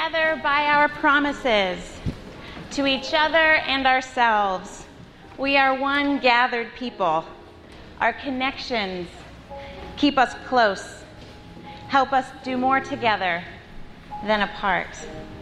together by our promises to each other and ourselves. We are one gathered people. Our connections keep us close, help us do more together than apart.